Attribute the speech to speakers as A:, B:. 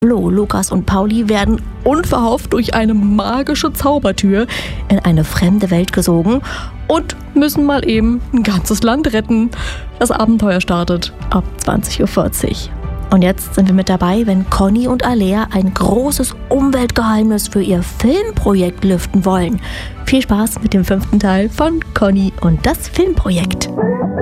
A: Flo, Lukas und Pauli werden unverhofft durch eine magische Zaubertür in eine fremde Welt gesogen und müssen mal eben ein ganzes Land retten. Das Abenteuer startet ab 20:40 Uhr. Und jetzt sind wir mit dabei, wenn Conny und Alea ein großes Umweltgeheimnis für ihr Filmprojekt lüften wollen. Viel Spaß mit dem 5. Teil von Conny und das Filmprojekt.